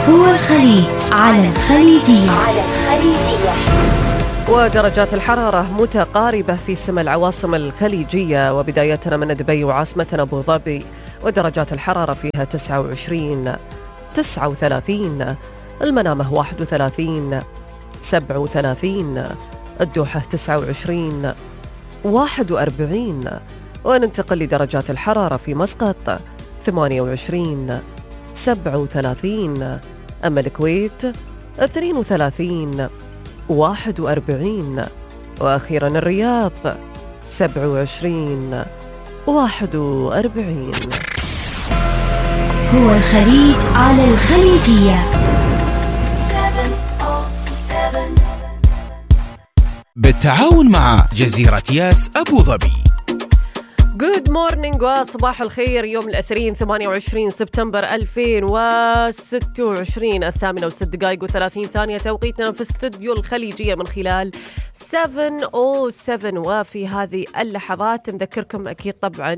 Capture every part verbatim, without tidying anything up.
هو الخليج على الخليجية. على الخليجية. ودرجات الحرارة متقاربة في سما العواصم الخليجية، وبدايتنا من دبي وعاصمتنا أبو ظبي، ودرجات الحرارة فيها تسعة وعشرين، تسعة وثلاثين، المنامة واحد وثلاثين، سبعة وثلاثين، الدوحة تسعة وعشرين، واحد وأربعين. وننتقل لدرجات الحرارة في مسقط ثمانية وعشرين، سبعة وثلاثين، أما الكويت اثنين وثلاثين، واحد وأربعين، وأخيرا الرياض سبعة وعشرين، واحد وأربعين. هو الخليج على الخليجية. بالتعاون مع جزيرة ياس أبو ظبي. Good morning وصباح الخير. يوم الاثنين ثمانية وعشرين سبتمبر ألفين وستة وعشرين، الثامنة وست دقائق وثلاثين ثانية توقيتنا في استوديو الخليجية من خلال سبعة أو سبعة. وفي هذه اللحظات نذكركم أكيد طبعا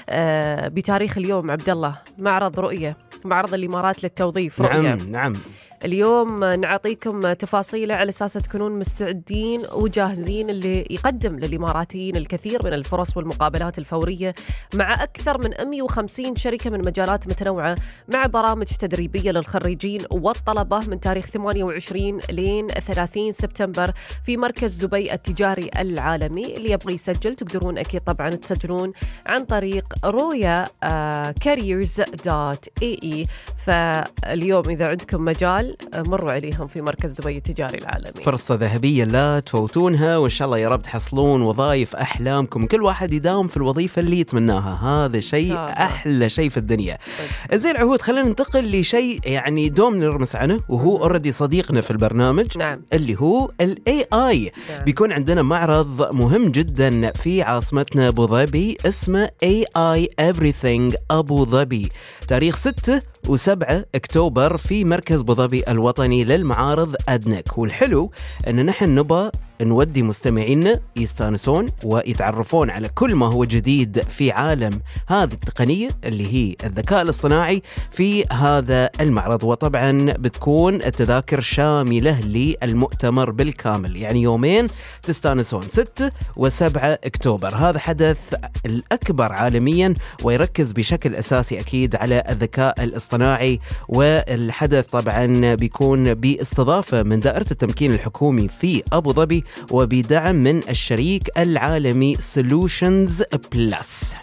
بتاريخ اليوم. عبد الله، معرض رؤية، معرض الإمارات للتوظيف رؤية. نعم نعم. اليوم نعطيكم تفاصيله على أساس تكونون مستعدين وجاهزين، اللي يقدم للإماراتيين الكثير من الفرص والمقابلات الفورية مع أكثر من مئة وخمسين شركة من مجالات متنوعة، مع برامج تدريبية للخريجين والطلبة من تاريخ ثمانية وعشرين لين ثلاثين سبتمبر في مركز دبي التجاري العالمي. اللي يبغى يسجل تقدرون أكيد طبعا تسجلون عن طريق رويا كاريرز دوت إي إي. فاليوم إذا عندكم مجال مروا عليهم في مركز دبي التجاري العالمي. فرصة ذهبية لا تفوتونها، وإن شاء الله يا رب تحصلون وظائف أحلامكم، كل واحد يداوم في الوظيفة اللي يتمناها. هذا شيء أحلى شيء في الدنيا. زين عهود، خلينا ننتقل لشيء يعني دوم نرمس عنه، وهو أوردي صديقنا في البرنامج. نعم. اللي هو ال إيه آي. نعم. بيكون عندنا معرض مهم جدا في عاصمتنا أبو ظبي اسمه إيه آي Everything أبو ظبي، تاريخ ستة وسبعة أكتوبر في مركز أبو ظبي الوطني للمعارض أدنك. والحلو أن نحن نبى نودي مستمعينا يستانسون ويتعرفون على كل ما هو جديد في عالم هذه التقنية اللي هي الذكاء الاصطناعي في هذا المعرض. وطبعا بتكون التذاكر شاملة للمؤتمر بالكامل، يعني يومين تستانسون، ستة وسبعة أكتوبر. هذا حدث الأكبر عالميا ويركز بشكل أساسي أكيد على الذكاء الاصطناعي، والحدث طبعا بيكون باستضافة من دائرة التمكين الحكومي في أبو ظبي وبدعم من الشريك العالمي Solutions Plus.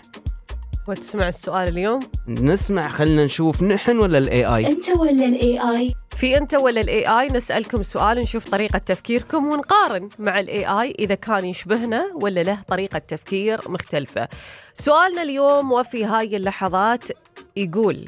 وتسمع السؤال اليوم؟ نسمع، خلنا نشوف نحن ولا ال إيه آي؟ أنت ولا ال إيه آي؟ في أنت ولا ال إيه آي نسألكم سؤال، نشوف طريقة تفكيركم ونقارن مع ال إيه آي إذا كان يشبهنا ولا له طريقة تفكير مختلفة. سؤالنا اليوم وفي هاي اللحظات يقول: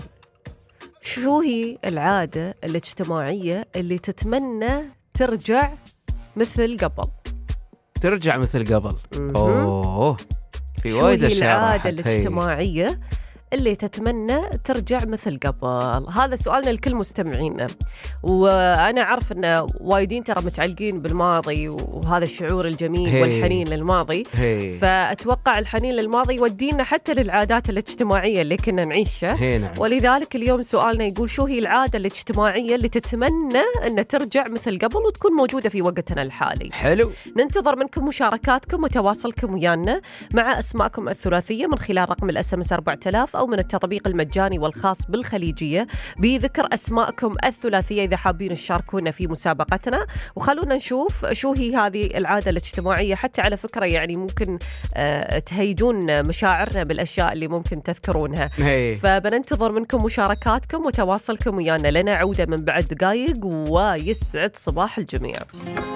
شو هي العادة الاجتماعية اللي تتمنى ترجع مثل قبل؟ ترجع مثل قبل. أوه، في وايد أشياء. العادة الاجتماعية اللي تتمنى ترجع مثل قبل. هذا سؤالنا لكل مستمعينا، وأنا أعرف أن وايدين ترى متعلقين بالماضي وهذا الشعور الجميل هي. والحنين للماضي هي. فأتوقع الحنين للماضي يودينا حتى للعادات الاجتماعية اللي كنا نعيشها. نعم. ولذلك اليوم سؤالنا يقول: شو هي العادة الاجتماعية اللي تتمنى أن ترجع مثل قبل وتكون موجودة في وقتنا الحالي؟ حلو. ننتظر منكم مشاركاتكم وتواصلكم ويانا مع أسماءكم الثلاثية من خلال رقم الأس ام اس أربعة آلاف أو من التطبيق المجاني والخاص بالخليجية بذكر أسماءكم الثلاثية إذا حابين تشاركونا في مسابقتنا. وخلونا نشوف شو هي هذه العادة الاجتماعية، حتى على فكرة يعني ممكن آه تهيجون مشاعرنا بالأشياء اللي ممكن تذكرونها. هي. فبننتظر منكم مشاركاتكم وتواصلكم ويانا. لنا عودة من بعد دقايق، ويسعد صباح الجميع.